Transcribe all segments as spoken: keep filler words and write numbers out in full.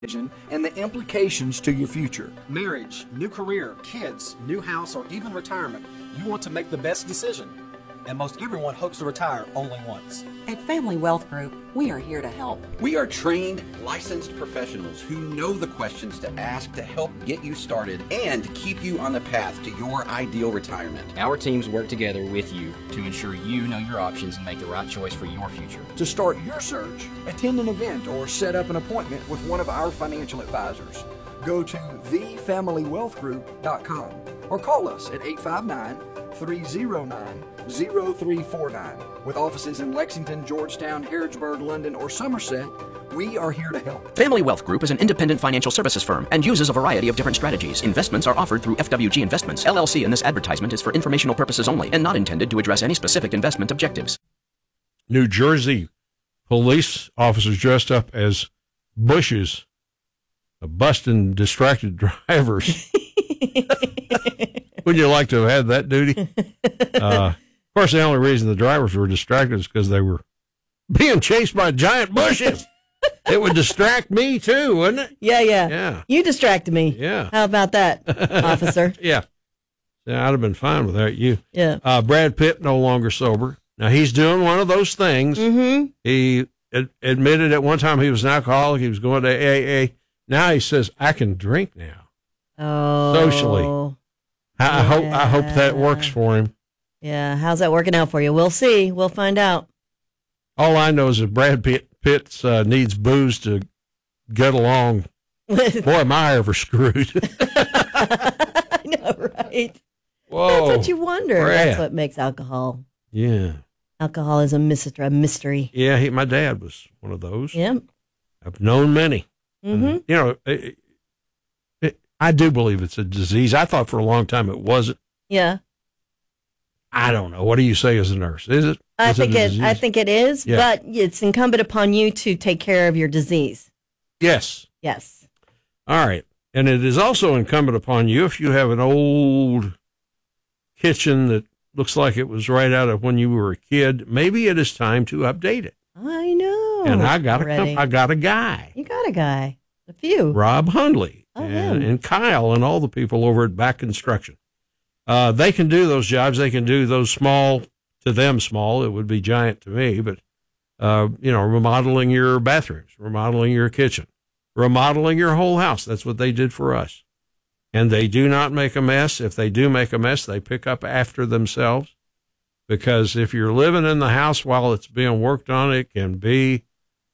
and the implications to your future. Marriage, new career, kids, new house, or even retirement. You want to make the best decision. And most everyone hopes to retire only once. At Family Wealth Group, we are here to help. We are trained, licensed professionals who know the questions to ask to help get you started and keep you on the path to your ideal retirement. Our teams work together with you to ensure you know your options and make the right choice for your future. To start your search, attend an event or set up an appointment with one of our financial advisors. Go to the family wealth group dot com or call us at eight five nine, three oh nine, oh three four nine. With offices in Lexington, Georgetown, Harrodsburg, London, or Somerset, we are here to help. Family Wealth Group is an independent financial services firm and uses a variety of different strategies. Investments are offered through F W G Investments, L L C, and this advertisement is for informational purposes only and not intended to address any specific investment objectives. New Jersey police officers dressed up as bushes, busting distracted drivers. Would you like to have had that duty? Uh, of course, the only reason the drivers were distracted is because they were being chased by giant bushes. It would distract me, too, wouldn't it? Yeah, yeah. Yeah. You distracted me. Yeah. How about that, officer? Yeah. yeah. I'd have been fine without you. Yeah. Uh, Brad Pitt, no longer sober. Now, he's doing one of those things. Mm-hmm. He ad- admitted at one time he was an alcoholic. He was going to A A. Now he says, I can drink now. Oh. Socially. I, yeah. I hope I hope that works for him. Yeah. How's that working out for you? We'll see. We'll find out. All I know is if Brad Pitt Pitts, uh, needs booze to get along, boy, am I ever screwed. I know, right? Whoa. That's what you wonder. Brad. That's what makes alcohol. Yeah. Alcohol is a mystery. A mystery. Yeah, he, my dad was one of those. Yeah. I've known many. Mm-hmm. And, you know, it, it, I do believe it's a disease. I thought for a long time it wasn't. Yeah. I don't know. What do you say as a nurse? Is it? I is think it, it. I think it is, yeah. but it's incumbent upon you to take care of your disease. Yes. Yes. All right. And it is also incumbent upon you if you have an old kitchen that looks like it was right out of when you were a kid. Maybe it is time to update it. I know. And I got already. a I got a guy. You got a guy. A few. Rob Hundley Oh, and, him. and Kyle and all the people over at Back Construction. Uh, they can do those jobs. They can do those small, to them small. It would be giant to me, but, uh, you know, remodeling your bathrooms, remodeling your kitchen, remodeling your whole house. That's what they did for us. And they do not make a mess. If they do make a mess, they pick up after themselves. Because if you're living in the house while it's being worked on, it can be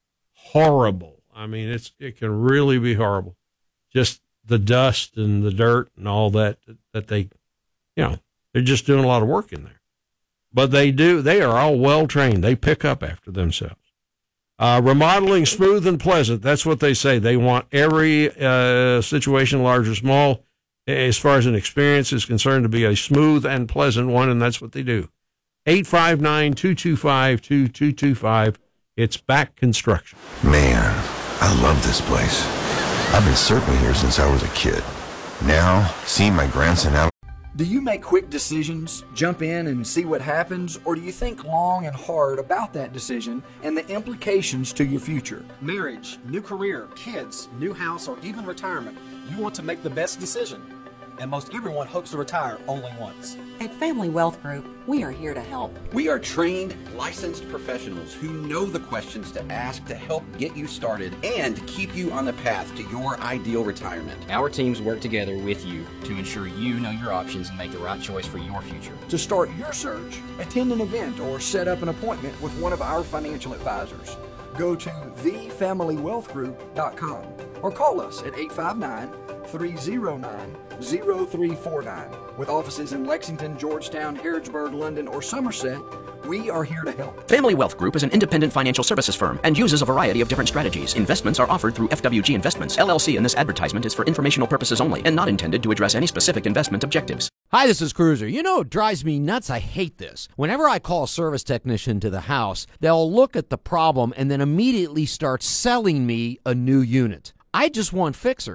horrible. I mean, it's it can really be horrible. Just the dust and the dirt and all that, that they, you know, they're just doing a lot of work in there. But they do, they are all well trained. They pick up after themselves. Uh, remodeling smooth and pleasant. That's what they say. They want every uh, situation, large or small, as far as an experience is concerned, to be a smooth and pleasant one, and that's what they do. eight five nine, two two five, two two two five. It's Back Construction. Man, I love this place. I've been surfing here since I was a kid. Now, seeing my grandson out. Do you make quick decisions, jump in and see what happens, or do you think long and hard about that decision and the implications to your future? Marriage, new career, kids, new house, or even retirement. You want to make the best decision. And most everyone hopes to retire only once. At Family Wealth Group, we are here to help. We are trained, licensed professionals who know the questions to ask to help get you started and keep you on the path to your ideal retirement. Our teams work together with you to ensure you know your options and make the right choice for your future. To start your search, attend an event or set up an appointment with one of our financial advisors. Go to the family wealth group dot com or call us at eight five nine, three oh nine, oh three four nine. With offices in Lexington, Georgetown, Harrodsburg, London, or Somerset, we are here to help. Family Wealth Group is an independent financial services firm and uses a variety of different strategies. Investments are offered through F W G Investments, L L C, and this advertisement is for informational purposes only and not intended to address any specific investment objectives. Hi, this is Cruiser. You know, it drives me nuts. I hate this. Whenever I call a service technician to the house, they'll look at the problem and then immediately start selling me a new unit. I just want fixers.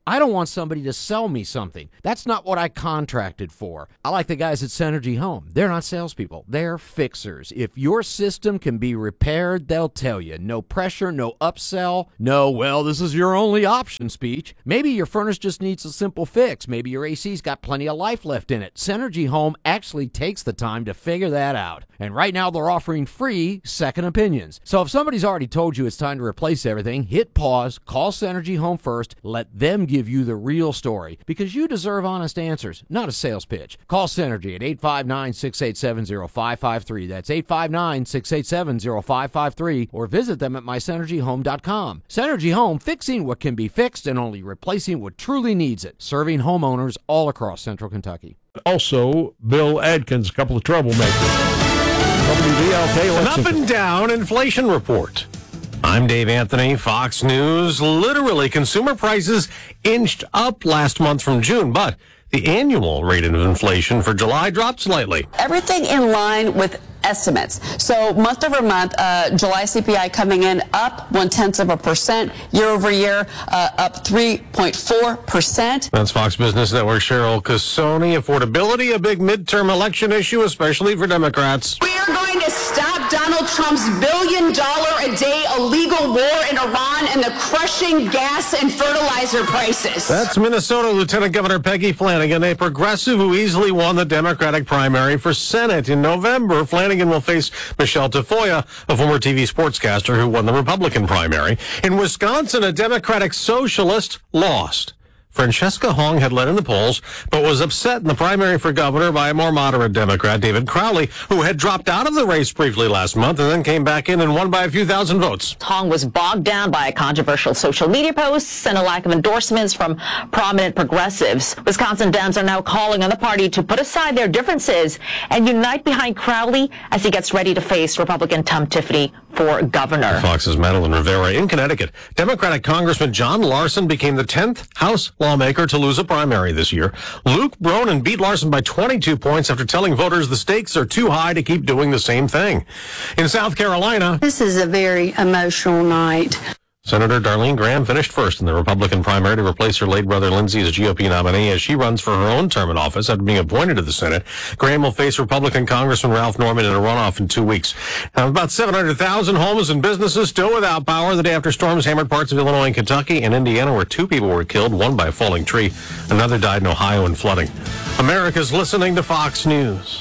I don't want somebody to sell me something. That's not what I contracted for. I like the guys at Synergy Home. They're not salespeople. They're fixers. If your system can be repaired, they'll tell you. No pressure, no upsell, no, well, this is your only option speech. Maybe your furnace just needs a simple fix. Maybe your A C's got plenty of life left in it. Synergy Home actually takes the time to figure that out. And right now they're offering free second opinions. So if somebody's already told you it's time to replace everything, hit pause, call Synergy Home first, let them give you the real story, because you deserve honest answers, not a sales pitch. Call Synergy at eight five nine, six eight seven, zero five five three. That's eight five nine, six eight seven, zero five five three, or visit them at my synergy home dot com. Synergy Home, fixing what can be fixed and only replacing what truly needs it, serving homeowners all across central Kentucky. Also, Bill Adkins, a couple of troublemakers. W D L K An up and down inflation report. I'm Dave Anthony, Fox News. Literally, consumer prices inched up last month from June, but the annual rate of inflation for July dropped slightly. Everything in line with estimates. So month over month, uh, July C P I coming in up one-tenth of a percent. Year over year, uh, up three point four percent. That's Fox Business Network Cheryl Casoni. Affordability, a big midterm election issue, especially for Democrats. We are going to stop Donald Trump's billion dollar a day illegal war in Iran and the crushing gas and fertilizer prices. That's Minnesota Lieutenant Governor Peggy Flanagan, a progressive who easily won the Democratic primary for Senate in November. Flanagan will face Michelle Tafoya, a former T V sportscaster who won the Republican primary. In Wisconsin, a Democratic socialist lost. Francesca Hong had led in the polls, but was upset in the primary for governor by a more moderate Democrat, David Crowley, who had dropped out of the race briefly last month and then came back in and won by a few thousand votes. Hong was bogged down by controversial social media posts and a lack of endorsements from prominent progressives. Wisconsin Dems are now calling on the party to put aside their differences and unite behind Crowley as he gets ready to face Republican Tom Tiffany for governor. Fox's Madeline Rivera. In Connecticut, Democratic Congressman John Larson became the tenth House lawmaker to lose a primary this year. Luke Bronin beat Larson by twenty-two points after telling voters the stakes are too high to keep doing the same thing. In South Carolina, this is a very emotional night. Senator Darlene Graham finished first in the Republican primary to replace her late brother Lindsey as G O P nominee as she runs for her own term in office after being appointed to the Senate. Graham will face Republican Congressman Ralph Norman in a runoff in two weeks. Now, about seven hundred thousand homes and businesses still without power the day after storms hammered parts of Illinois and Kentucky and Indiana, where two people were killed, one by a falling tree. Another died in Ohio in flooding. America's listening to Fox News.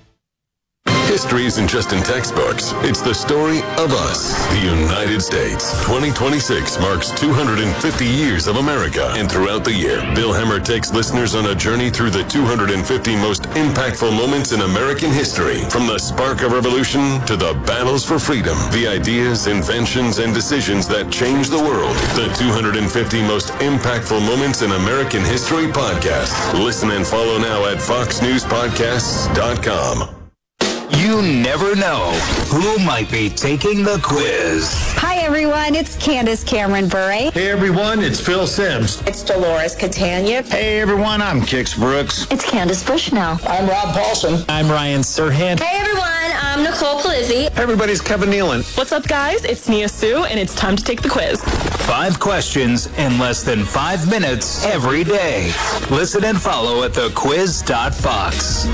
History isn't just in textbooks. It's the story of us, the United States. twenty twenty-six marks two hundred fifty years of America. And throughout the year, Bill Hemmer takes listeners on a journey through the two hundred fifty most impactful moments in American history. From the spark of revolution to the battles for freedom, the ideas, inventions, and decisions that changed the world. The two hundred fifty most impactful moments in American history podcast. Listen and follow now at fox news podcasts dot com. You never know who might be taking the quiz. Hi, everyone. It's Candace Cameron Bure. Hey, everyone. It's Phil Sims. It's Dolores Catania. Hey, everyone. I'm Kix Brooks. It's Candace Bushnell. I'm Rob Paulson. I'm Ryan Serhant. Hey, everyone. I'm Nicole Palizzi. Everybody's Kevin Nealon. What's up, guys? It's Nia Sue, and it's time to take the quiz. Five questions in less than five minutes every day. Listen and follow at the quiz dot fox.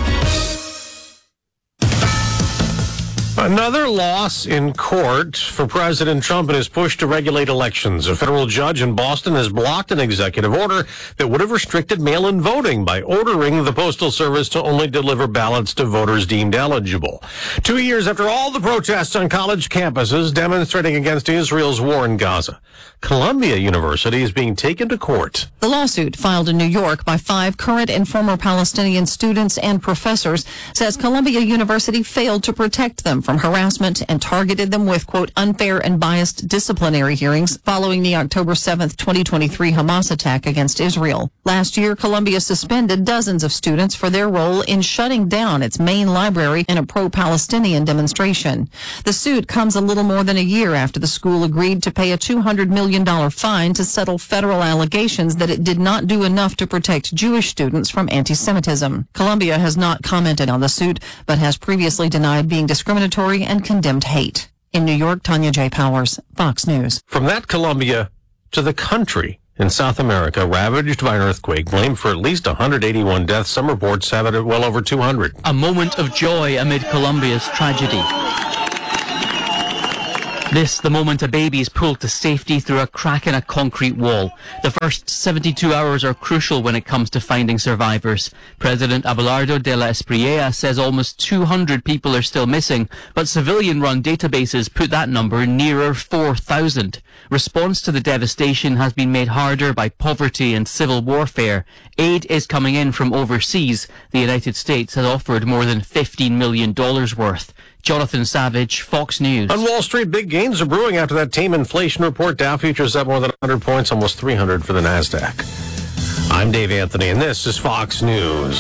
Another loss in court for President Trump in his push to regulate elections. A federal judge in Boston has blocked an executive order that would have restricted mail-in voting by ordering the Postal Service to only deliver ballots to voters deemed eligible. Two years after all the protests on college campuses demonstrating against Israel's war in Gaza, Columbia University is being taken to court. The lawsuit, filed in New York by five current and former Palestinian students and professors, says Columbia University failed to protect them from harassment and targeted them with, quote, unfair and biased disciplinary hearings following the October seventh, twenty twenty-three Hamas attack against Israel. Last year, Columbia suspended dozens of students for their role in shutting down its main library in a pro-Palestinian demonstration. The suit comes a little more than a year after the school agreed to pay a two hundred million dollars fine to settle federal allegations that it did not do enough to protect Jewish students from anti-Semitism. Columbia has not commented on the suit, but has previously denied being discriminatory and condemned hate. In New York, Tanya J. Powers, Fox News. From that Columbia to the country In South America, ravaged by an earthquake, blamed for at least one hundred eighty-one deaths. Some reports have it at well over two hundred. A moment of joy amid Colombia's tragedy. This, the moment a baby is pulled to safety through a crack in a concrete wall. The first seventy-two hours are crucial when it comes to finding survivors. President Abelardo de la Espriella says almost two hundred people are still missing, but civilian-run databases put that number nearer four thousand. Response to the devastation has been made harder by poverty and civil warfare. Aid is coming in from overseas. The United States has offered more than fifteen million dollars worth. Jonathan Savage, Fox News. On Wall Street, big gains are brewing after that team inflation report. Dow futures up more than one hundred points, almost three hundred for the NASDAQ. I'm Dave Anthony, and this is Fox News.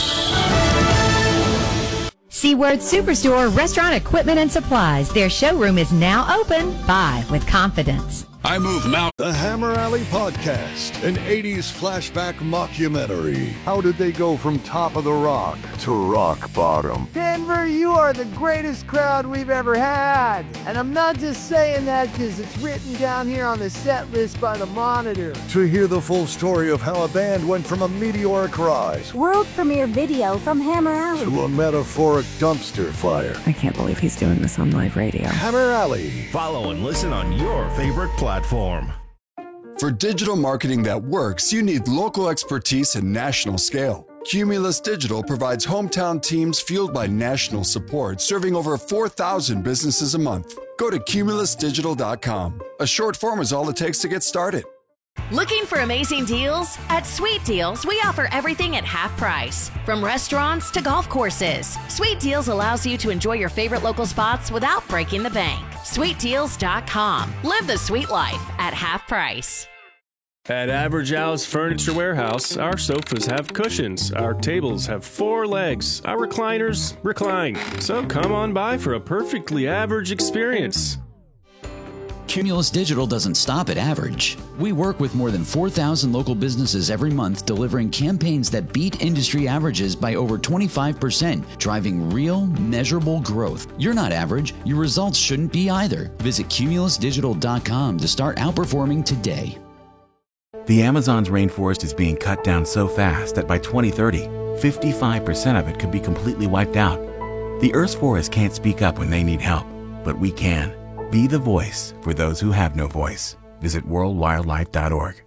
Seaward Superstore Restaurant Equipment and Supplies. Their showroom is now open. Buy with confidence. I move mountains. The Hammer Alley Podcast, an eighties flashback mockumentary. How did they go from top of the rock to rock bottom? Denver, you are the greatest crowd we've ever had. And I'm not just saying that because it's written down here on the set list by the Monitor. To hear the full story of how a band went from a meteoric rise, world premiere video from Hammer Alley, to a metaphoric dumpster fire. I can't believe he's doing this on live radio. Hammer Alley. Follow and listen on your favorite platform. For digital marketing that works, you need local expertise and national scale. Cumulus Digital provides hometown teams fueled by national support, serving over four thousand businesses a month. Go to cumulus digital dot com. A short form is all it takes to get started. Looking for amazing deals? At Sweet Deals, we offer everything at half price. From restaurants to golf courses, Sweet Deals allows you to enjoy your favorite local spots without breaking the bank. sweet deals dot com. Live the sweet life at half price. At Average Al's Furniture Warehouse, our sofas have cushions, our tables have four legs, our recliners recline. So come on by for a perfectly average experience. Cumulus Digital doesn't stop at average. We work with more than four thousand local businesses every month, delivering campaigns that beat industry averages by over twenty-five percent, driving real, measurable growth. You're not average. Your results shouldn't be either. Visit cumulus digital dot com to start outperforming today. The Amazon's rainforest is being cut down so fast that by twenty thirty, fifty-five percent of it could be completely wiped out. The Earth's forests can't speak up when they need help, but we can. Be the voice for those who have no voice. Visit world wildlife dot org.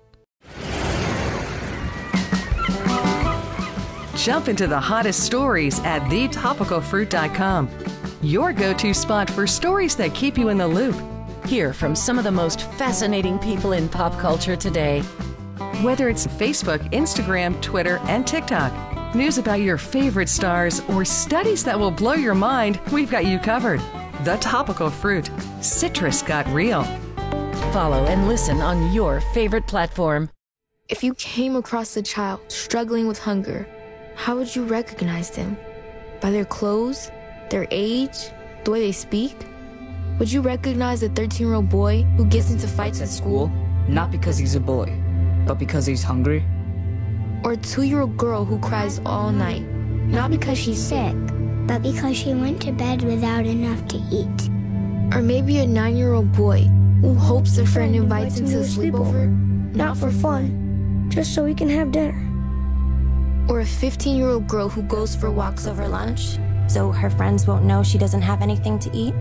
Jump into the hottest stories at the topical fruit dot com. Your go-to spot for stories that keep you in the loop. Hear from some of the most fascinating people in pop culture today. Whether it's Facebook, Instagram, Twitter, and TikTok, news about your favorite stars, or studies that will blow your mind, we've got you covered. The Topical Fruit. Citrus got real. Follow and listen on your favorite platform. If you came across a child struggling with hunger, how would you recognize them? By their clothes, their age, the way they speak? Would you recognize a thirteen-year-old boy who gets into fights at school? Not because he's a boy, but because he's hungry? Or a two-year-old girl who cries all night, not because she's sick, but because she went to bed without enough to eat? Or maybe a nine-year-old boy who hopes a friend invites him to a sleepover, not for fun, just so he can have dinner. Or a fifteen-year-old girl who goes for walks over lunch, so her friends won't know she doesn't have anything to eat?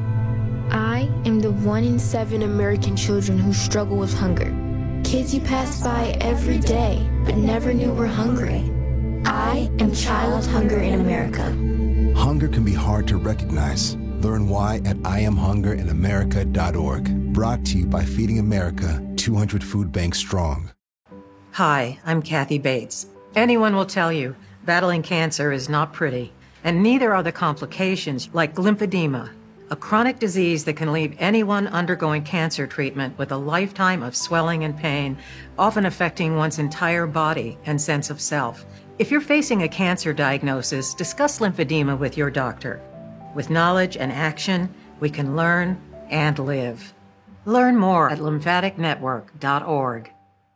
I am the one in seven American children who struggle with hunger. Kids you pass by every day, but never knew were hungry. I am Child Hunger in America. Hunger can be hard to recognize. Learn why at I am hunger in america dot org. Brought to you by Feeding America, two hundred food banks strong. Hi, I'm Kathy Bates. Anyone will tell you, battling cancer is not pretty, and neither are the complications like lymphedema, a chronic disease that can leave anyone undergoing cancer treatment with a lifetime of swelling and pain, often affecting one's entire body and sense of self. If you're facing a cancer diagnosis, discuss lymphedema with your doctor. With knowledge and action, we can learn and live. Learn more at lymphatic network dot org.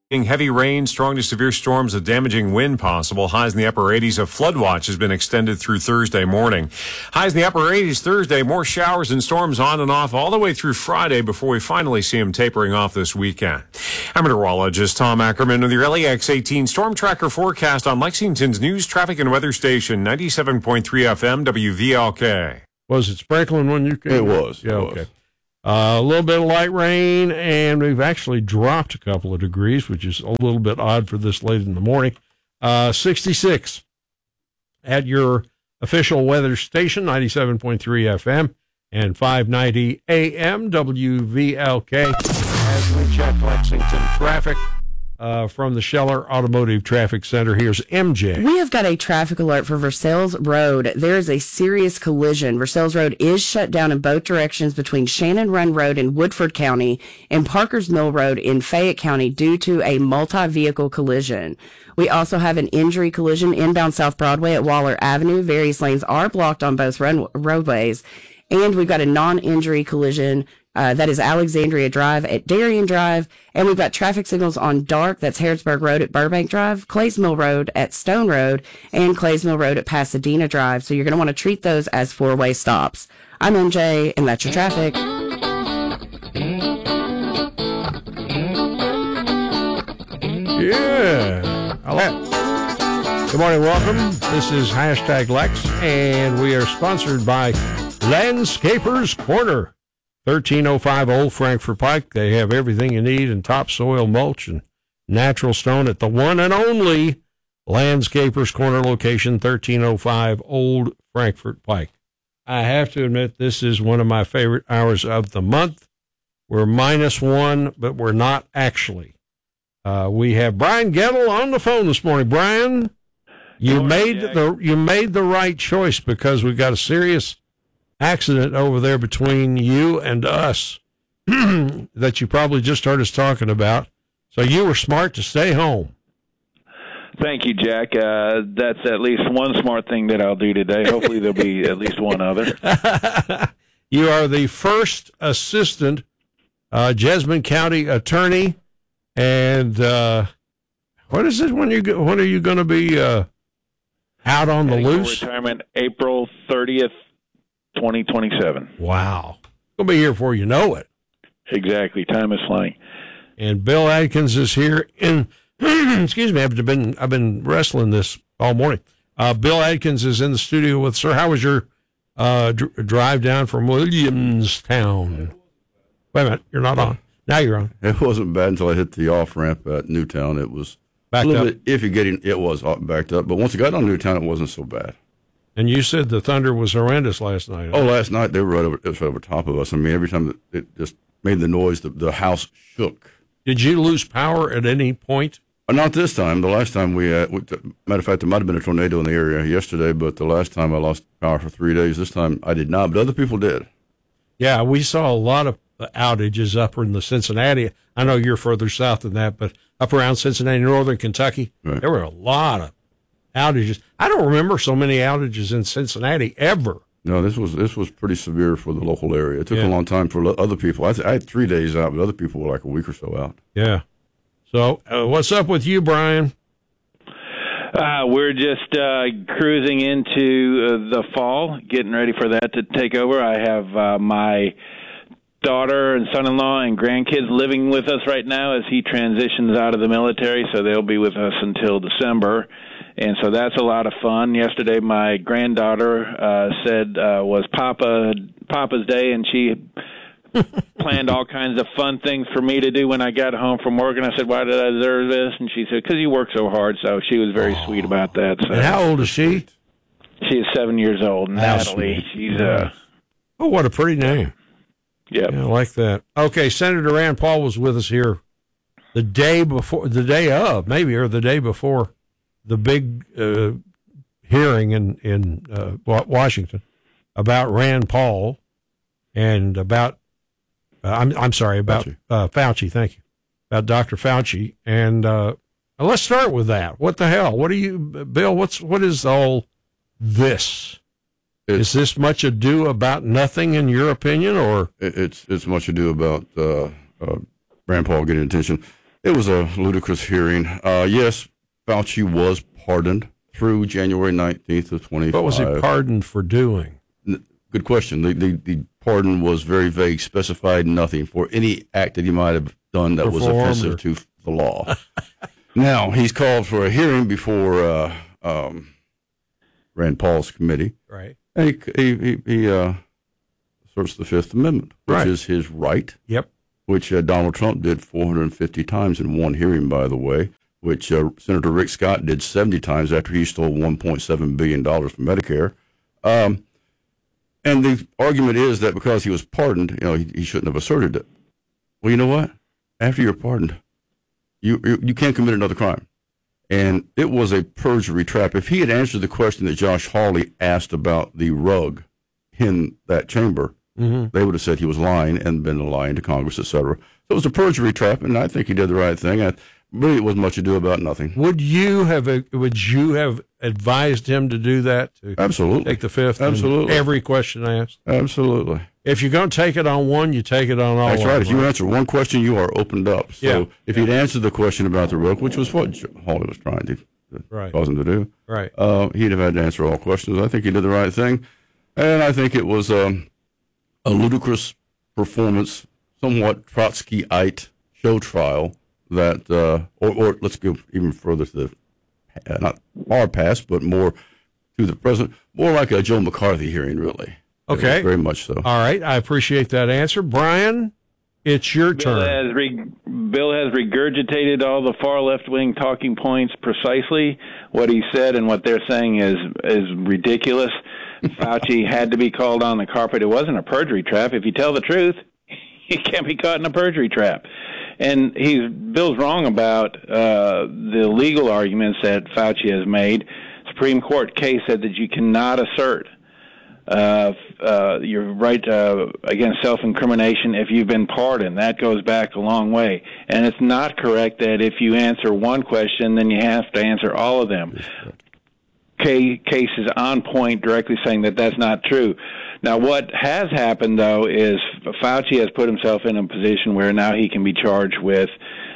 Heavy rain, strong to severe storms with damaging wind possible. Highs in the upper eighties. A flood watch has been extended through Thursday morning. Highs in the upper eighties Thursday. More showers and storms on and off all the way through Friday before we finally see them tapering off this weekend. I'm meteorologist Tom Ackerman with your L E X eighteen Storm Tracker forecast on Lexington's news, traffic, and weather station, ninety-seven point three F M W V L K. Was it sprinkling when you came? It was. Yeah, it okay. was. Uh, a little bit of light rain, and we've actually dropped a couple of degrees, which is a little bit odd for this late in the morning. Uh, sixty-six at your official weather station, ninety-seven point three F M and five ninety A M W V L K. As we check Lexington traffic uh, from the Scheller Automotive Traffic Center, here's M J. We have got a traffic alert for Versailles Road. There is a serious collision. Versailles Road is shut down in both directions between Shannon Run Road in Woodford County and Parker's Mill Road in Fayette County due to a multi-vehicle collision. We also have an injury collision inbound South Broadway at Waller Avenue. Various lanes are blocked on both run- roadways. And we've got a non-injury collision Uh, that is Alexandria Drive at Darien Drive. And we've got traffic signals on Dark. That's Harrodsburg Road at Burbank Drive, Clays Mill Road at Stone Road, and Clays Mill Road at Pasadena Drive. So you're going to want to treat those as four-way stops. I'm M J, and that's your traffic. Yeah. I like. Good morning, welcome. This is Hashtag Lex, and we are sponsored by Landscapers Corner. thirteen oh five Old Frankfort Pike. They have everything you need in topsoil, mulch, and natural stone at the one and only Landscapers Corner location, thirteen oh five Old Frankfort Pike. I have to admit, this is one of my favorite hours of the month. We're minus one, but we're not actually. Uh, we have Brian Gettle on the phone this morning. Brian, you made the you made the right choice because we've got a serious accident over there between you and us that you probably just heard us talking about. So you were smart to stay home. Thank you, Jack. Uh, that's at least one smart thing that I'll do today. Hopefully there'll be at least one other. You are the first assistant uh, Jessamine County attorney. And uh, what is it when you go, when are you going to be uh, out on the loose? Retirement April thirtieth, twenty twenty-seven. Wow. Going to be here before you know it. Exactly. Time is flying. And Bill Adkins is here in, excuse me, I've been, I've been wrestling this all morning. Uh, Bill Adkins is in the studio with, sir, how was your uh, dr- drive down from Williamstown? Wait a minute, you're not on. Now you're on. It wasn't bad until I hit the off-ramp at Newtown. It was backed a little up. bit iffy getting, it was backed up, but once I got on Newtown, it wasn't so bad. And you said the thunder was horrendous last night. Oh, last night they were right over, it was right over top of us. I mean, every time it just made the noise, the, the house shook. Did you lose power at any point? Uh, not this time. The last time we, uh, we, matter of fact, there might have been a tornado in the area yesterday, but the last time I lost power for three days. This time I did not, but other people did. Yeah, we saw a lot of outages up in the Cincinnati. I know you're further south than that, but up around Cincinnati, northern Kentucky, right. There were a lot of outages. I don't remember so many outages in Cincinnati ever. No, this was this was pretty severe for the local area. It took yeah. a long time for other people. I, th- I had three days out, but other people were like a week or so out. Yeah. So uh, what's up with you, Brian? Uh, we're just uh, cruising into uh, the fall, getting ready for that to take over. I have uh, my daughter and son-in-law and grandkids living with us right now as he transitions out of the military, so they'll be with us until December. And so that's a lot of fun. Yesterday, my granddaughter uh, said uh, was Papa Papa's Day, and she planned all kinds of fun things for me to do when I got home from work. And I said, "Why did I deserve this?" And she said, "Because you work so hard." So she was very sweet about that. So. And how old is she? She is seven years old. That's Natalie. Sweet. She's uh. Oh, what a pretty name. Yep. Yeah, I like that. Okay, Senator Rand Paul was with us here the day before, the day of, maybe, or the day before the big uh, hearing in, in uh, Washington about Rand Paul and about, uh, I'm I'm sorry, about Fauci. Uh, Fauci, thank you, about Doctor Fauci. And uh, let's start with that. What the hell? What do you, Bill, what's what is all this? It's, is this much ado about nothing, in your opinion, or it's it's much ado about uh, uh, Rand Paul getting attention? It was a ludicrous hearing. Uh, yes, Fauci was pardoned through January nineteenth of twenty-five. What was he pardoned for doing? Good question. The, the, the pardon was very vague, specified nothing for any act that he might have done that Performed was offensive or... to the law. Now, he's called for a hearing before uh, um, Rand Paul's committee. Right. And he, he, he, he uh, asserts the Fifth Amendment, which right. is his right. Yep. Which uh, Donald Trump did four hundred fifty times in one hearing, by the way, which uh, Senator Rick Scott did seventy times after he stole one point seven billion dollars from Medicare. Um, and the argument is that because he was pardoned, you know, he, he shouldn't have asserted it. Well, you know what? After you're pardoned, you, you you can't commit another crime. And it was a perjury trap. If he had answered the question that Josh Hawley asked about the rug in that chamber, mm-hmm. they would have said he was lying and been lying to Congress, et cetera. So it was a perjury trap, and I think he did the right thing. I, really, it wasn't much ado about nothing. Would you have Would you have advised him to do that? To Absolutely. Take the Fifth. Absolutely. Every question asked. Absolutely. If you're going to take it on one, you take it on all. That's right. Of If you answer one question, you are opened up. So yeah. if yeah. he'd answered the question about the rug, which was what Hawley was trying to, to right. cause him to do, right? Uh, he'd have had to answer all questions. I think he did the right thing, and I think it was um, a ludicrous performance, somewhat Trotskyite show trial that, uh, or, or let's go even further to the uh, not far past, but more to the present, more like a Joe McCarthy hearing, really. Okay. Very much so. All right. I appreciate that answer. Brian, it's your Bill turn. Has re- Bill has regurgitated all the far left-wing talking points precisely. What he said and what they're saying is is ridiculous. Fauci had to be called on the carpet. It wasn't a perjury trap. If you tell the truth, you can't be caught in a perjury trap. And he's Bill's wrong about uh, the legal arguments that Fauci has made. Supreme Court case said that you cannot assert Uh, uh, your right uh, against self-incrimination if you've been pardoned. That goes back a long way. And it's not correct that if you answer one question, then you have to answer all of them. K- cases on point directly saying that that's not true. Now, what has happened, though, is Fauci has put himself in a position where now he can be charged with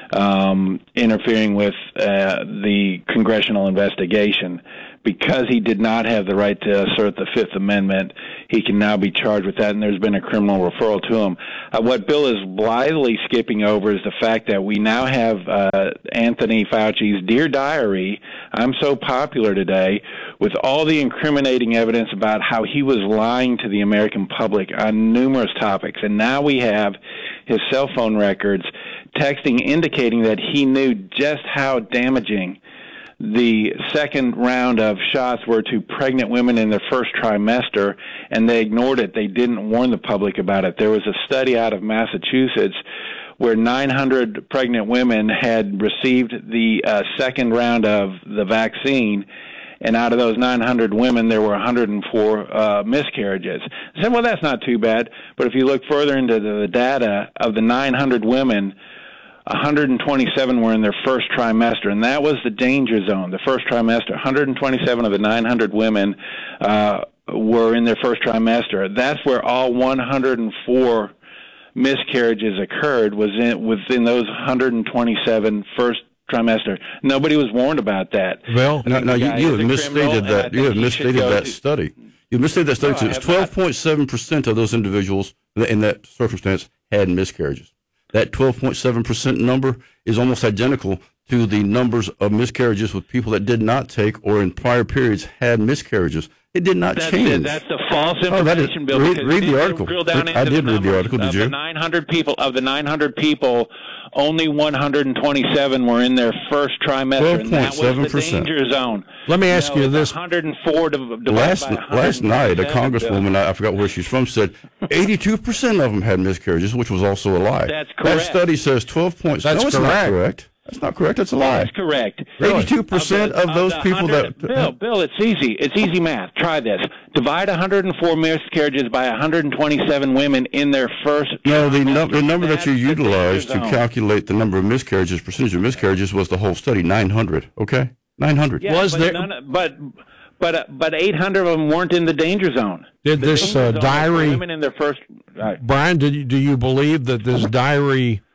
um, interfering with uh, the congressional investigation. Because he did not have the right to assert the Fifth Amendment, he can now be charged with that, and there's been a criminal referral to him. Uh, what Bill is blithely skipping over is the fact that we now have uh, Anthony Fauci's Dear Diary, I'm so popular today, with all the incriminating evidence about how he was lying to the American public on numerous topics. And now we have his cell phone records texting indicating that he knew just how damaging the second round of shots were to pregnant women in their first trimester, and they ignored it. They didn't warn the public about it. There was a study out of Massachusetts where nine hundred pregnant women had received the uh, second round of the vaccine, and out of those nine hundred women, there were one hundred four uh, miscarriages. I said, well, that's not too bad. But if you look further into the data, of the nine hundred women, one hundred twenty-seven were in their first trimester, and that was the danger zone, the first trimester. one hundred twenty-seven of the nine hundred women uh, were in their first trimester. That's where all one hundred four miscarriages occurred, was in, within those one hundred twenty-seven first trimester. Nobody was warned about that. Well, no, no, you, you have misstated that. You have misstated that to, study. You misstated that study. No, it's twelve point seven percent of those individuals in that circumstance had miscarriages. That twelve point seven percent number is almost identical to the numbers of miscarriages with people that did not take or in prior periods had miscarriages. It did not that's change. It. That's the false information, oh, that is, Bill. Read, read the article. I did read the article. Did of you? The nine hundred people, of the nine hundred people, only one hundred twenty-seven were in their first trimester, and that was the danger zone. Let me ask you, you know, this. one hundred four divided last, by last night, a congresswoman, I forgot where she's from, said eighty-two percent of them had miscarriages, which was also a lie. That's correct. That study says twelve point seven. That's no, correct. Not correct. That's not correct. That's a lie. That's correct. Eighty-two percent of, of those of people that Bill, Bill, it's easy. It's easy math. Try this. Divide one hundred four miscarriages by one hundred twenty-seven women in their first. No, the, num- the number that you utilized to calculate the number of miscarriages, percentage of miscarriages, was the whole study. Nine hundred. Okay, nine hundred. Yeah, was but there? None, but but uh, but eight hundred of them weren't in the danger zone. Did the this uh, diary? Women in their first. Right. Brian, did you, do you believe that this diary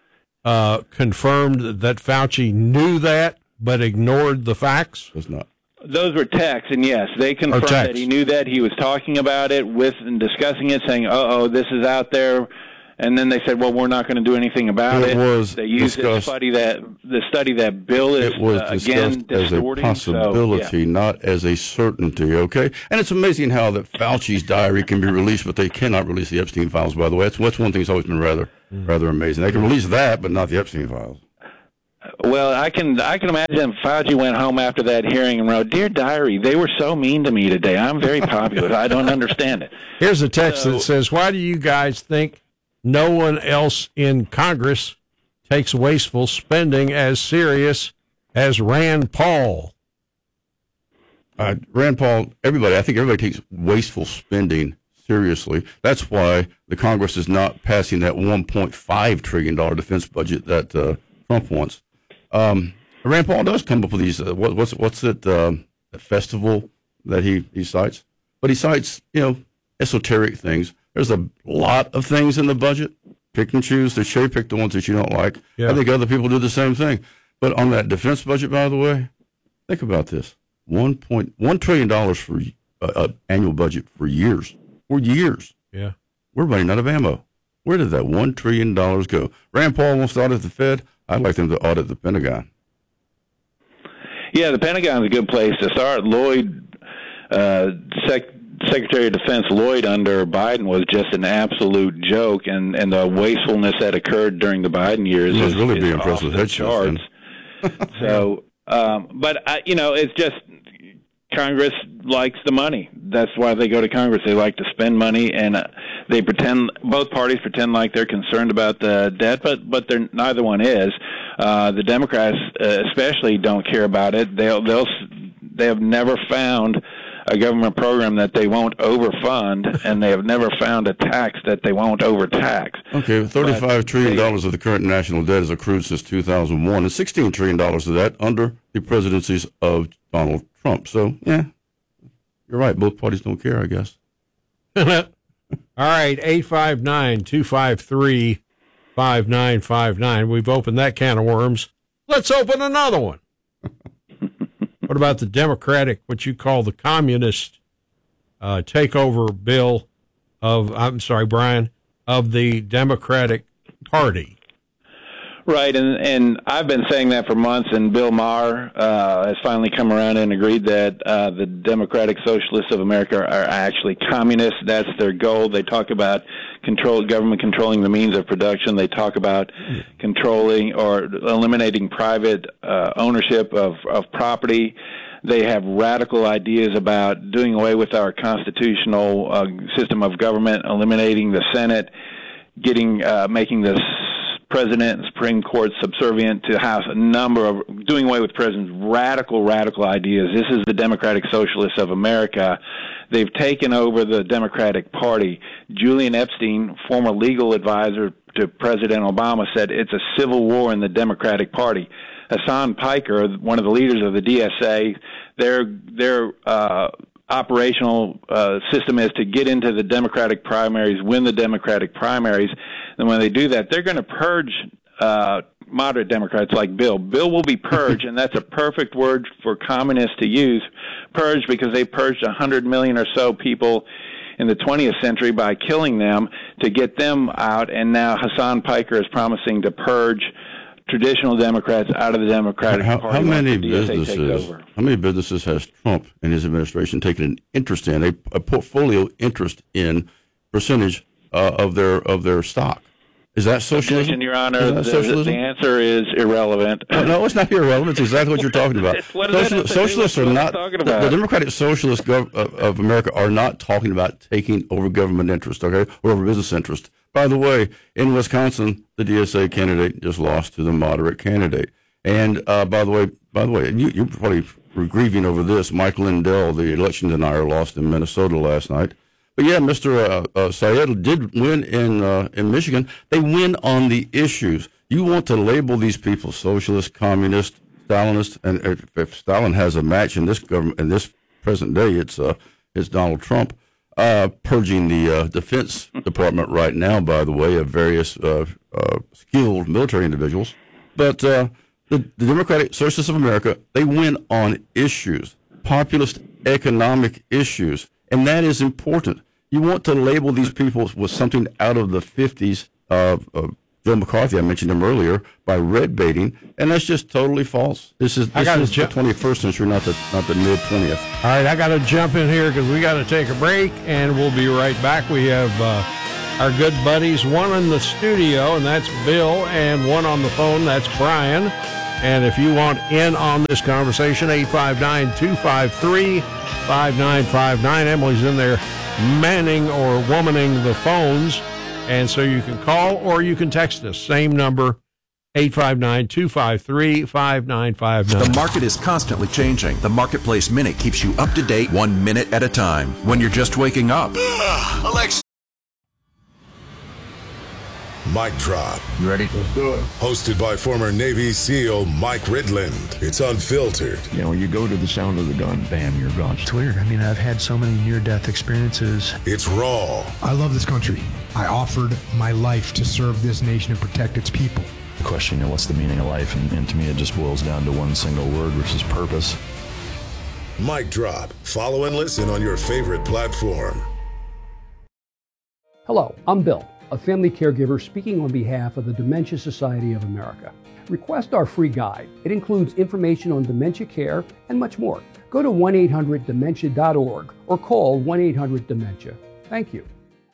uh, confirmed that Fauci knew that but ignored the facts? It's not. Those were texts, and yes, they confirmed that he knew that. He was talking about it with and discussing it, saying, uh-oh, this is out there. And then they said, well, we're not going to do anything about it. It was they used discussed, the study that the study that Bill is it was uh, again discussed as a possibility, so, yeah. not as a certainty, okay? And it's amazing how that Fauci's diary can be released, but they cannot release the Epstein files, by the way. That's, that's one thing that's always been rather mm. rather amazing. They can release that, but not the Epstein files. Well, I can I can imagine Fauci went home after that hearing and wrote, "Dear diary, they were so mean to me today. I'm very popular. I don't understand it." Here's a text so, that says, why do you guys think no one else in Congress takes wasteful spending as serious as Rand Paul? Uh, Rand Paul, everybody, I think everybody takes wasteful spending seriously. That's why the Congress is not passing that one point five trillion dollars defense budget that uh, Trump wants. Um, Rand Paul does come up with these, uh, what, what's what's it, uh, that festival that he, he cites? But he cites, you know, esoteric things. There's a lot of things in the budget. Pick and choose. They cherry pick the ones that you don't like. Yeah. I think other people do the same thing. But on that defense budget, by the way, think about this: one point one trillion dollars for uh, uh, annual budget for years. For years. Yeah, we're running out of ammo. Where did that one trillion dollars go? Rand Paul wants to audit the Fed. I'd like them to audit the Pentagon. Yeah, the Pentagon's a good place to start. Lloyd, uh, Sec- Secretary of Defense Lloyd under Biden was just an absolute joke, and, and the wastefulness that occurred during the Biden years was is really is being impressed with head charts. So, um, but uh, you know, it's just Congress likes the money. That's why they go to Congress. They like to spend money, and uh, they pretend. Both parties pretend like they're concerned about the debt, but but they're neither one is. Uh, the Democrats, uh, especially, don't care about it. They'll they'll they have never found a government program that they won't overfund, and they have never found a tax that they won't overtax. Okay, thirty-five trillion dollars of the current national debt is accrued since two thousand one, and sixteen trillion dollars of that under the presidencies of Donald Trump. So, yeah, you're right. Both parties don't care, I guess. All right, eight five nine, two five three, five nine five nine. We've opened that can of worms. Let's open another one. What about the Democratic, what you call the communist uh, takeover bill of, I'm sorry, Brian, of the Democratic Party? Right, and and I've been saying that for months, and Bill Maher uh, has finally come around and agreed that uh, the Democratic Socialists of America are actually communists. That's their goal. They talk about control, government controlling the means of production. They talk about controlling or eliminating private uh, ownership of, of property. They have radical ideas about doing away with our constitutional uh, system of government, eliminating the Senate, getting uh, making this President and Supreme Court subservient to House, a number of, doing away with President's radical, radical ideas. This is the Democratic Socialists of America. They've taken over the Democratic Party. Julian Epstein, former legal advisor to President Obama, said it's a civil war in the Democratic Party. Hassan Piker, one of the leaders of the D S A, their, their, uh, operational uh, system is to get into the Democratic primaries, win the Democratic primaries, and when they do that, they're going to purge uh, moderate Democrats like Bill. Bill will be purged, and that's a perfect word for communists to use, purged, because they purged one hundred million or so people in the twentieth century by killing them to get them out, and now Hassan Piker is promising to purge traditional Democrats out of the Democratic how, Party. How many businesses? How many businesses has Trump and his administration taken an interest in, a, a portfolio interest in percentage uh, of their of their stock? Is that socialism? Objection, Your Honor. The, the answer is irrelevant. No, no, it's not irrelevant. It's exactly what you're talking about. what Social, socialists are not. The, the Democratic Socialists gov, of, of America are not talking about taking over government interest, okay, or over business interest. By the way, in Wisconsin, the D S A candidate just lost to the moderate candidate. And uh, by the way, by the way, you, you probably were grieving over this. Mike Lindell, the election denier, lost in Minnesota last night. But yeah, Mister Uh, uh, Syed did win in uh, in Michigan. They win on the issues. You want to label these people socialist, communist, Stalinist, and if, if Stalin has a match in this government in this present day, it's uh, it's Donald Trump. uh, purging the uh, Defense Department right now, by the way, of various uh, uh, skilled military individuals. But uh, the, the Democratic Socialists of America, they win on issues, populist economic issues, and that is important. You want to label these people with something out of the fifties of uh, Joe McCarthy, I mentioned him earlier, by red baiting, and that's just totally false. This is, this is ju- the twenty-first century, not the not the mid twentieth. All right, I got to jump in here because we got to take a break, and we'll be right back. We have uh, our good buddies, one in the studio, and that's Bill, and one on the phone, that's Brian. And if you want in on this conversation, eight five nine, two five three, five nine five nine. Emily's in there manning or womaning the phones. And so you can call or you can text us. Same number, eight five nine, two five three, five nine five nine. The market is constantly changing. The Marketplace Minute keeps you up to date one minute at a time when you're just waking up. Ugh, Alexa. Mic Drop. You ready? Let's do it. Hosted by former Navy SEAL Mike Ridland. It's unfiltered. You know, you go to the sound of the gun, bam, you're gone. It's weird. I mean, I've had so many near-death experiences. It's raw. I love this country. I offered my life to serve this nation and protect its people. The question, you know, what's the meaning of life? And, and to me, it just boils down to one single word, which is purpose. Mic Drop. Follow and listen on your favorite platform. Hello, I'm Bill, a family caregiver speaking on behalf of the Dementia Society of America. Request our free guide. It includes information on dementia care and much more. Go to one eight hundred dementia dot org or call one eight hundred dementia. Thank you.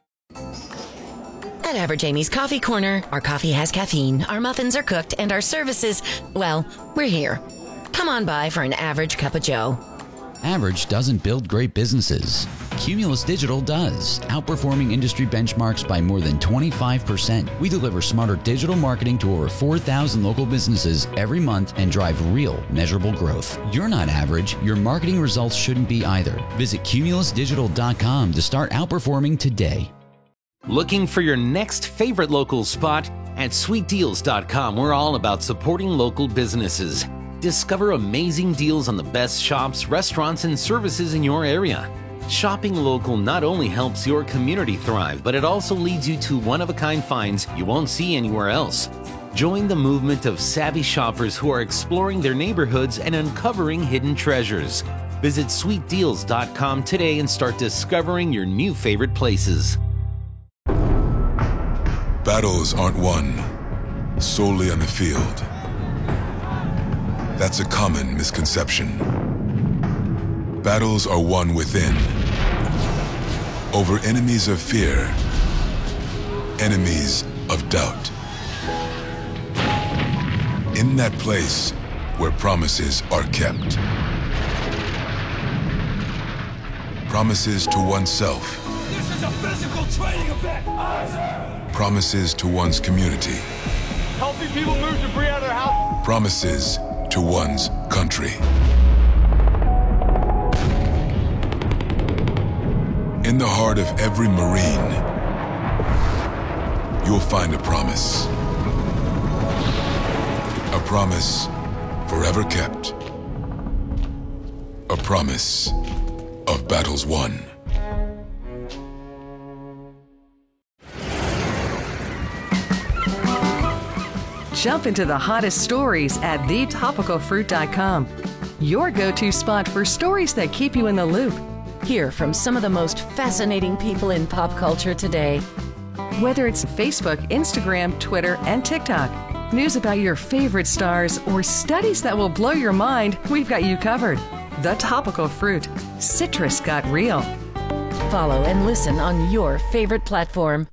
At Average Amy's Coffee Corner, our coffee has caffeine, our muffins are cooked, and our services, well, we're here. Come on by for an average cup of joe. Average doesn't build great businesses. Cumulus Digital does, outperforming industry benchmarks by more than twenty-five percent. We deliver smarter digital marketing to over four thousand local businesses every month and drive real, measurable growth. You're not average. Your marketing results shouldn't be either. Visit cumulus digital dot com to start outperforming today. Looking for your next favorite local spot? At sweet deals dot com, we're all about supporting local businesses. Discover amazing deals on the best shops, restaurants, and services in your area. Shopping local not only helps your community thrive, but it also leads you to one-of-a-kind finds you won't see anywhere else. Join the movement of savvy shoppers who are exploring their neighborhoods and uncovering hidden treasures. Visit sweet deals dot com today and start discovering your new favorite places. Battles aren't won solely on the field. That's a common misconception. Battles are won within, over enemies of fear, enemies of doubt. In that place where promises are kept. Promises to oneself. This is a physical training event! Promises to one's community. Helping people move debris out of their house. Promises to one's country. In the heart of every Marine, you'll find a promise. A promise forever kept. A promise of battles won. Jump into the hottest stories at the topical fruit dot com. Your go-to spot for stories that keep you in the loop. Hear from some of the most fascinating people in pop culture today. Whether it's Facebook, Instagram, Twitter, and TikTok, news about your favorite stars, or studies that will blow your mind, we've got you covered. The Topical Fruit. Citrus got real. Follow and listen on your favorite platform.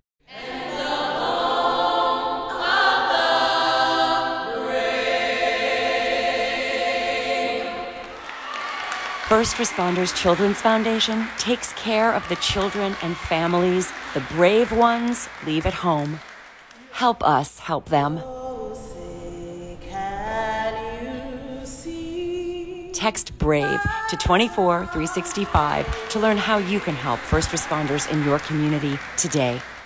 First Responders Children's Foundation takes care of the children and families the brave ones leave at home. Help us help them. Text BRAVE to twenty-four three sixty-five to learn how you can help first responders in your community today.